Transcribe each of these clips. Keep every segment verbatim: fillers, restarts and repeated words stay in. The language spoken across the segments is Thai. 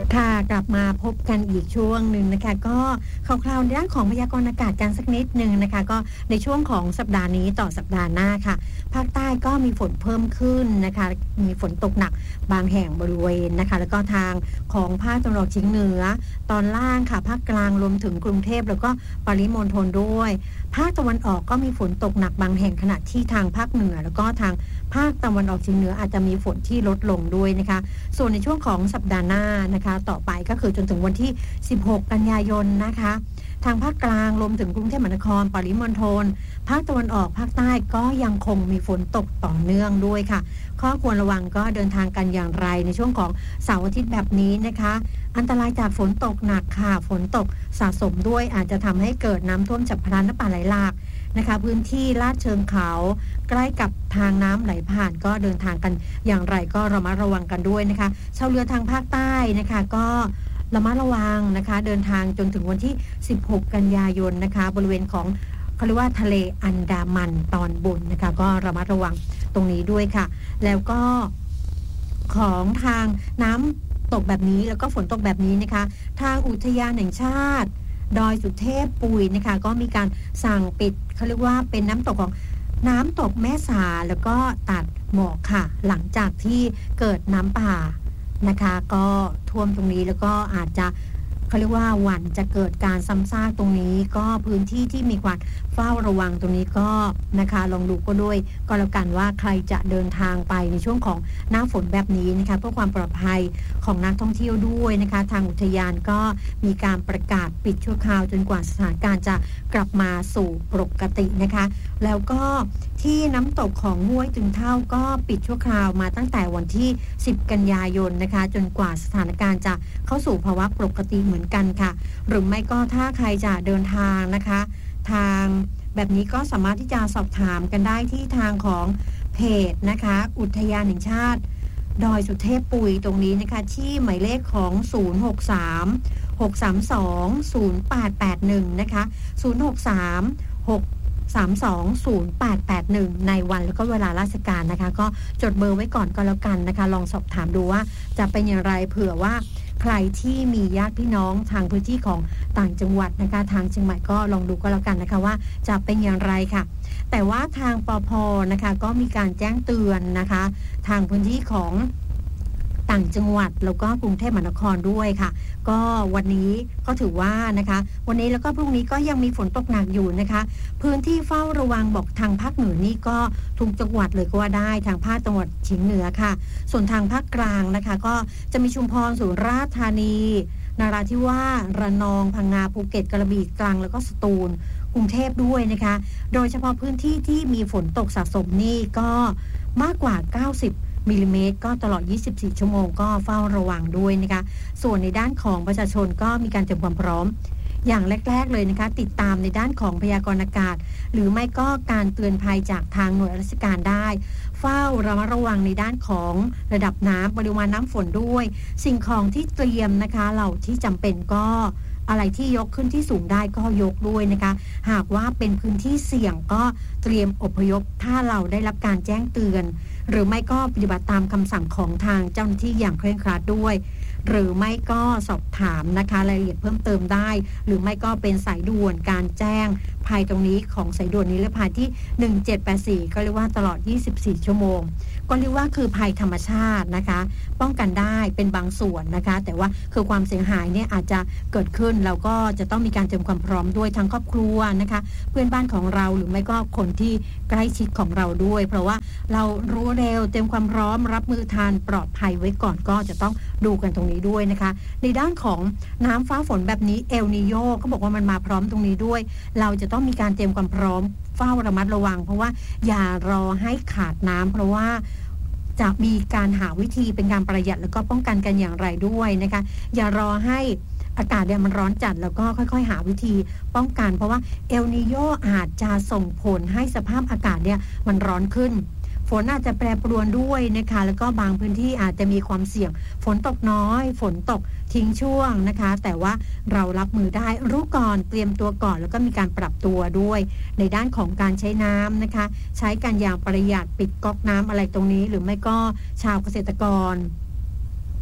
ค่ะกลับมาพบกันอีกช่วงหนึ่งนะคะก็คร่าวๆในด้านของพยากรณ์อากาศกันสักนิดหนึ่งนะคะก็ในช่วงของสัปดาห์นี้ต่อสัปดาห์หน้าค่ะภาคใต้ก็มีฝนเพิ่มขึ้นนะคะมีฝนตกหนักบางแห่งบริเวณนะคะแล้วก็ทางของภาคตะวันออกเฉียงเหนือตอนล่างค่ะภาคกลางรวมถึงกรุงเทพแล้วก็ปริมณฑลด้วยภาคตะวันออกก็มีฝนตกหนักบางแห่งขณะที่ทางภาคเหนือแล้วก็ทางภาคตะวันออกเฉียงเหนืออาจจะมีฝนที่ลดลงด้วยนะคะส่วนในช่วงของสัปดาห์หน้านะคะต่อไปก็คือจนถึงวันที่สิบหกกันยายนนะคะทางภาคกลางรวมถึงกรุงเทพมหานครปริมณฑลภาคตะวันออกภาคใต้ก็ยังคงมีฝนตกต่อเนื่องด้วยค่ะข้อควรระวังก็เดินทางกันอย่างไรในช่วงของเสาร์อาทิตย์แบบนี้นะคะอันตรายจากฝนตกหนักค่ะฝนตกสะสมด้วยอาจจะทำให้เกิดน้ำท่วมฉับพลันน้ำป่าไหลหลากนะคะพื้นที่ลาดเชิงเขาใกล้กับทางน้ำไหลผ่านก็เดินทางกันอย่างไรก็ระมัดระวังกันด้วยนะคะชาวเรือทางภาคใต้นะคะก็ระมัดระวังนะคะเดินทางจนถึงวันที่สิบหกกันยายนนะคะบริเวณของเขาเรียกว่าทะเลอันดามันตอนบนนะคะก็ระมัดระวังตรงนี้ด้วยค่ะแล้วก็ของทางน้ำตกแบบนี้แล้วก็ฝนตกแบบนี้นะคะทางอุทยานแห่งชาติดอยสุเทพปุยนะคะก็มีการสั่งปิดเขาเรียกว่าเป็นน้ำตกของน้ำตกแม่สาแล้วก็ตัดหมอกค่ะหลังจากที่เกิดน้ำป่านะคะก็ท่วมตรงนี้แล้วก็อาจจะเขาเรียกว่าหวั่นจะเกิดการซ้ำซากตรงนี้ก็พื้นที่ที่มีความเฝ้าระวังตรงนี้ก็นะคะลองดูก็ด้วยก็แล้วกันว่าใครจะเดินทางไปในช่วงของหน้าฝนแบบนี้นะคะเพื่อความปลอดภัยของนักท่องเที่ยวด้วยนะคะทางอุทยานก็มีการประกาศปิดชั่วคราวจนกว่าสถานการณ์จะกลับมาสู่ปกตินะคะแล้วก็ที่น้ำตกของห้วยตึงเท่าก็ปิดชั่วคราวมาตั้งแต่วันที่สิบกันยายนนะคะจนกว่าสถานการณ์จะเข้าสู่ภาวะปกติเหมือนกันค่ะหรือไม่ก็ถ้าใครจะเดินทางนะคะทางแบบนี้ก็สามารถที่จะสอบถามกันได้ที่ทางของเพจนะคะอุทยานแห่งชาติดอยสุเทพปุยตรงนี้นะคะที่หมายเลขของศูนย์ หก สาม หก สาม สอง ศูนย์ แปด แปด หนึ่งนะคะศูนย์ หก สาม หก สาม สอง ศูนย์ แปด แปด หนึ่งในวันแล้วก็เวลาราชการนะคะก็จดเบอร์ไว้ก่อนก็แล้วกันนะคะลองสอบถามดูว่าจะเป็นอย่างไรเผื่อว่าใครที่มีญาติพี่น้องทางพื้นที่ของต่างจังหวัดนะคะทางเชียงใหม่ก็ลองดูก็แล้วกันนะคะว่าจะเป็นอย่างไรค่ะแต่ว่าทางปภ.นะคะก็มีการแจ้งเตือนนะคะทางพื้นที่ของต่างจังหวัดแล้วก็กรุงเทพมหานครด้วยค่ะก็วันนี้ก็ถือว่านะคะวันนี้แล้วก็พรุ่งนี้ก็ยังมีฝนตกหนักอยู่นะคะพื้นที่เฝ้าระวังบอกทางภาคเหนือนี่ก็ทุกจังหวัดเลยก็ว่าได้ทางภาคตะวันออกเฉียงเหนือค่ะส่วนทางภาคกลางนะคะก็จะมีชุมพรสุราษฎร์ธานีนราธิวาสระนองพังงาภูเก็ตกระบี่ตรังแล้วก็สตูลกรุงเทพด้วยนะคะโดยเฉพาะพื้นที่ที่มีฝนตกสะสมนี่ก็มากกว่าเก้าสิบมิลลิเมตรก็ตลอดยี่สิบสี่ชั่วโมงก็เฝ้าระวังด้วยนะคะส่วนในด้านของประชาชนก็มีการเตรียมความพร้อมอย่างแรกๆเลยนะคะติดตามในด้านของพยากรณ์อากาศหรือไม่ก็การเตือนภัยจากทางหน่วยราชการได้เฝ้าระมัดระวังในด้านของระดับน้ำปริมาณน้ำฝนด้วยสิ่งของที่เตรียมนะคะเหล่าที่จำเป็นก็อะไรที่ยกขึ้นที่สูงได้ก็ยกด้วยนะคะหากว่าเป็นพื้นที่เสี่ยงก็เตรียมอพยพถ้าเราได้รับการแจ้งเตือนหรือไม่ก็ปฏิบัติตามคำสั่งของทางเจ้าหน้าที่อย่างเคร่งครัดด้วยหรือไม่ก็สอบถามนะคะรายละเอียดเพิ่มเติมได้หรือไม่ก็เป็นสายด่วนการแจ้งภัยตรงนี้ของสายด่วนนี้และภัยที่หนึ่งเจ็ดแปดสี่ก็เรียกว่าตลอดยี่สิบสี่ชั่วโมงก็เรียกว่าคือภัยธรรมชาตินะคะป้องกันได้เป็นบางส่วนนะคะแต่ว่าคือความเสียหายเนี่ยอาจจะเกิดขึ้นเราก็จะต้องมีการเตรียมความพร้อมด้วยทั้งครอบครัวนะคะเพื่อนบ้านของเราหรือไม่ก็คนที่ใกล้ชิดของเราด้วยเพราะว่าเรารู้เร็วเตรียมความพร้อมรับมือทันปลอดภัยไว้ก่อนก็จะต้องดูกันตรงนี้ด้วยนะคะในด้านของน้ำฟ้าฝนแบบนี้เอลนีโยก็บอกว่ามันมาพร้อมตรงนี้ด้วยเราจะต้องมีการเตรียมความพร้อมเฝ้าระมัดระวังเพราะว่าอย่ารอให้ขาดน้ำเพราะว่าจะมีการหาวิธีเป็นการประหยัดแล้วก็ป้องกันกันอย่างไรด้วยนะคะอย่ารอให้อากาศเนี่ยมันร้อนจัดแล้วก็ค่อยๆหาวิธีป้องกันเพราะว่าเอลนีโยอาจจะส่งผลให้สภาพอากาศเนี่ยมันร้อนขึ้นฝนอาจจะแปรปรวนด้วยนะคะแล้วก็บางพื้นที่อาจจะมีความเสี่ยงฝนตกน้อยฝนตกทิ้งช่วงนะคะแต่ว่าเรารับมือได้รู้ก่อนเตรียมตัวก่อนแล้วก็มีการปรับตัวด้วยในด้านของการใช้น้ำนะคะใช้กันอย่างประหยัดปิดก๊อกน้ำอะไรตรงนี้หรือไม่ก็ชาวเกษตรกร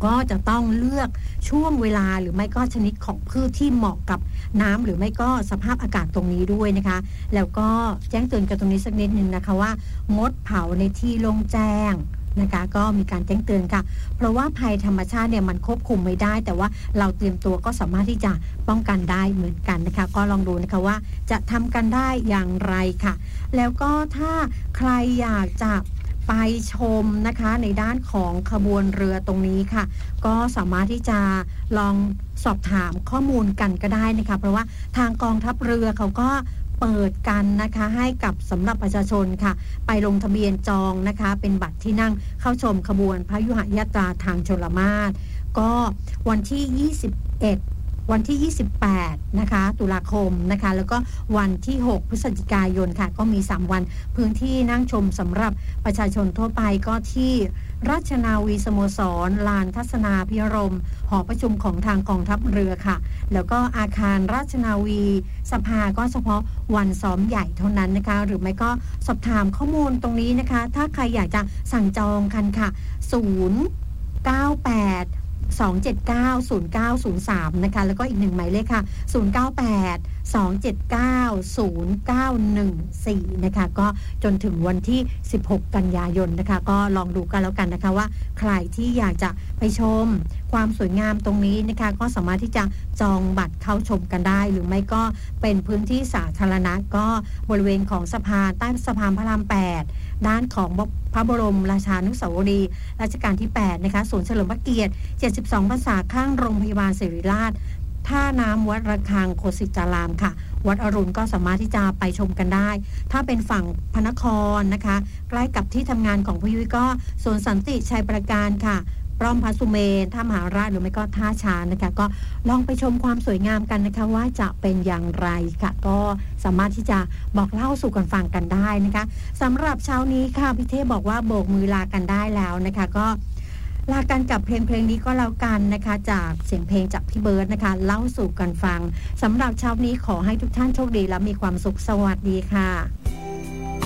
ก็จะต้องเลือกช่วงเวลาหรือไม่ก็ชนิดของพืชที่เหมาะกับน้ำหรือไม่ก็สภาพอากาศตรงนี้ด้วยนะคะแล้วก็แจ้งเตือนกันตรงนี้สักนิดนึงนะคะว่างดเผาในที่โล่งแจ้งนะคะก็มีการแจ้งเตือนค่ะเพราะว่าภัยธรรมชาติเนี่ยมันควบคุมไม่ได้แต่ว่าเราเตรียมตัวก็สามารถที่จะป้องกันได้เหมือนกันนะคะก็ลองดูนะคะว่าจะทำกันได้อย่างไรค่ะแล้วก็ถ้าใครอยากจะไปชมนะคะในด้านของขบวนเรือตรงนี้ค่ะก็สามารถที่จะลองสอบถามข้อมูลกันก็ได้นะคะเพราะว่าทางกองทัพเรือเขาก็เปิดกันนะคะให้กับสำหรับประชาชนค่ะไปลงทะเบียนจองนะคะเป็นบัตรที่นั่งเข้าชมขบวนพยุหยาตราทางชลมาศก็วันที่ยี่สิบเอ็ดวันที่ยี่สิบแปดนะคะตุลาคมนะคะแล้วก็วันที่หกพฤศจิกายนค่ะก็มีสามวันพื้นที่นั่งชมสำหรับประชาชนทั่วไปก็ที่ราชนาวีสโมสรลานทัศนาพิรมหอประชุมของทางกองทัพเรือค่ะแล้วก็อาคารราชนาวีสภาก็เฉพาะวันซ้อมใหญ่เท่านั้นนะคะหรือไม่ก็สอบถามข้อมูลตรงนี้นะคะถ้าใครอยากจะสั่งจองกันค่ะศูนย์ เก้า แปด สอง เจ็ด เก้า ศูนย์ เก้า ศูนย์ สามนะคะแล้วก็อีกหนึ่งหมายเลขค่ะศูนย์ เก้า แปด สอง เจ็ด เก้า ศูนย์ เก้า หนึ่ง สี่นะคะก็จนถึงวันที่สิบหกกันยายนนะคะก็ลองดูกันแล้วกันนะคะว่าใครที่อยากจะไปชมความสวยงามตรงนี้นะคะก็สามารถที่จะจองบัตรเข้าชมกันได้หรือไม่ก็เป็นพื้นที่สาธารณะก็บริเวณของสะพานใต้สะพานพระรามแปดด้านของพระบรมราชานุสาวรีย์รัชกาลที่แปดนะคะศูนย์เฉลิมพระเกียรติเจ็ดสิบสองพรรษาข้างโรงพยาบาลศิริราชท่าน้ำวัดระฆังโคสิตารามค่ะวัดอรุณก็สามารถที่จะไปชมกันได้ถ้าเป็นฝั่งพระนครนะคะใกล้กับที่ทำงานของพยุ้ยก็สวนสันติชัยประการค่ะป้อมพระสุเมนท่ามหาราชหรือไม่ก็ท่าช้างนะคะก็ลองไปชมความสวยงามกันนะคะว่าจะเป็นอย่างไรค่ะก็สามารถที่จะบอกเล่าสู่กันฟังกันได้นะคะสำหรับเช้านี้ค่ะพี่เทพบอกว่าโบกมือลากันได้แล้วนะคะก็ลากันกับเพลงเพลงนี้ก็แล้วกันนะคะจากเสียงเพลงจากพี่เบิร์ดนะคะเล่าสู่กันฟังสำหรับเช้านี้ขอให้ทุกท่านโชคดีและมีความสุขสวัสดีค่ะ